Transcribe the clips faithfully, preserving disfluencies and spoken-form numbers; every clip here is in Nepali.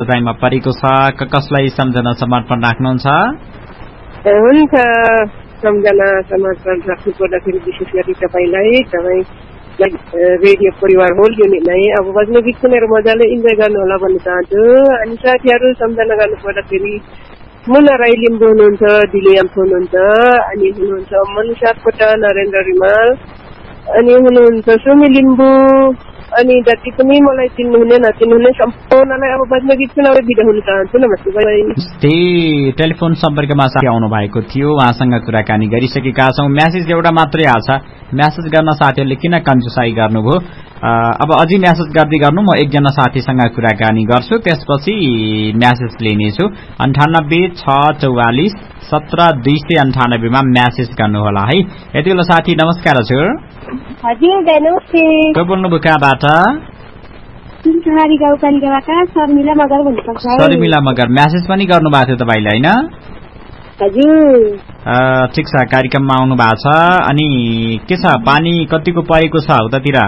बजाइमा परेको छ। कसलाई सम्झना समर्पण राख्नुहुन्छ? हुन्छ, सम्झना समर्पण राख्नु पर्दाखेरि विशेष गरी तपाईँलाई, तपाईँ रेडियो परिवार होल युनिटलाई अब बज्ने गीत सुनेर मजाले इन्जोय गर्नु होला भन्न चाहन्छु। अनि साथीहरू सम्झना गर्नु पर्दाखेरि मुना राई लिम्बू हुनुहुन्छ, दिलियाम हुनुहुन्छ, अनि हुनुहुन्छ मनिषा कोटा, नरेन्द्र रिमाल, अनि हुनुहुन्छ सुमी लिम्बू, अनि जति पनि मलाई चिन्नुहुने नचिन्नुहुने सम्पूर्णलाई अब बज्ने गीत सुनाएर बिदा हुन चाहन्छु। नमस्ते भाइ। त्यही टेलिफोन सम्पर्कमा साथी आउनु भएको थियो, उहाँसँग कुराकानी गरिसकेका छौँ। म्यासेज एउटा मात्रै आछ, म्यासेज गर्न साथीहरूले किन कन्जुसाई गर्नुभयो? अब अझै म्यासेज गर्दै गर्नु, म एकजना साथीसँग कुराकानी गर्छु, त्यसपछि म्यासेज लिनेछु। अन्ठानब्बे छ चौवालिस सत्र दुई सय अन्ठानब्बेमा म्यासेज गर्नुहोला है। यति बेला साथी नमस्कार हजुर। हजुर नमस्ते। को बोल्नुभयो कहाँबाट? शर्मिला मगर भन्नुपर्छ। शर्मिला मगर, म्यासेज पनि गर्नुभएको थियो तपाईँले होइन? हजुर। ठिक छ, कार्यक्रममा आउनु भएको छ। अनि के छ, पानी कतिको परेको छ उतातिर?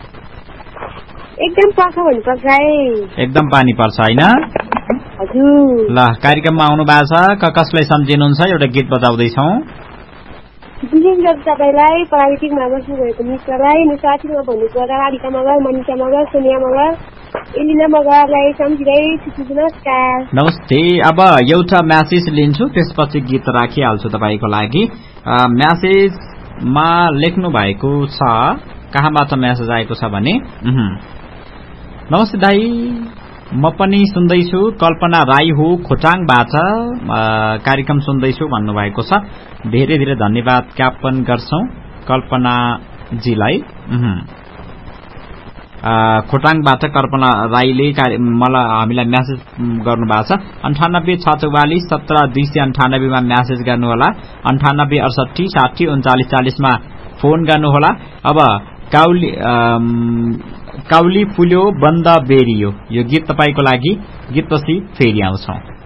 एकदम पर्छ भन्नुपर्छ है। एकदम पानी पर्छ होइन? हजुर। ल, कार्यक्रममा आउनु भएको छ, कसलाई सम्झिनुहुन्छ? एउटा गीत बजाउँदैछौ। विशेष गरी तपाईँलाई, प्राविधिक मार्गदर्शन भएको मित्रलाई, साथीमा भन्नुपर्दा राधिका मगर, मनिषा मगर, सोनिया मगर, एलिना मगरलाई सम्झिँदै नमस्कार। नमस्ते। अब एउटा म्यासेज लिन्छु, त्यसपछि गीत राखिहाल्छु तपाईँको लागि। म्यासेजमा लेख्नु भएको छ, कहाँबाट म्यासेज आएको छ भने, नमस्ते दाई, म पनि सुन्दैछु, कल्पना राई हो खोटाङबाट, कार्यक्रम सुन्दैछु भन्नुभएको छ। धेरै धेरै धन्यवाद ज्ञापन गर्छौं कल्पनाजीलाई। खोटाङबाट कल्पना राईले मलाई हामीलाई म्यासेज गर्नुभएको छ। अन्ठानब्बे छ चौवालिस सत्र दुई सय अन्ठानब्बेमा म्यासेज गर्नुहोला। अन्ठानब्बे अडसठी साठी उन्चालिस चालिसमा फोन गर्नुहोला। अब काउली काउली फुल्यो बन्द बेरियो, यो गीत तपाईँको लागि। गीतपछि फेरि आउँछौं।